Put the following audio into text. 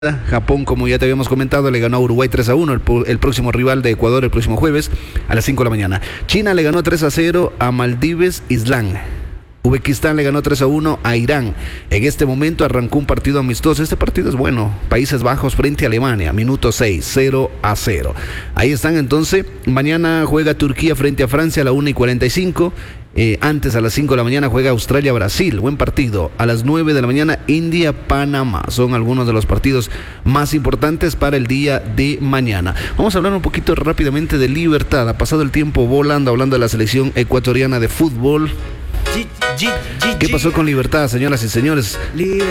Japón, como ya te habíamos comentado, le ganó a Uruguay 3-1, el próximo rival de Ecuador el próximo jueves a las 5 de la mañana. China le ganó 3-0 a Maldives Island. Uzbekistán le ganó 3-1 a Irán. En este momento arrancó un partido amistoso. Este partido es bueno. Países Bajos frente a Alemania. Minuto 6, 0-0. Ahí están entonces. Mañana juega Turquía frente a Francia a la 1:45. Antes a las 5 de la mañana juega Australia-Brasil. Buen partido. A las 9 de la mañana India-Panamá. Son algunos de los partidos más importantes para el día de mañana. Vamos a hablar un poquito rápidamente de Libertad. Ha pasado el tiempo volando hablando de la selección ecuatoriana de fútbol. ¿Qué pasó con Libertad, señoras y señores?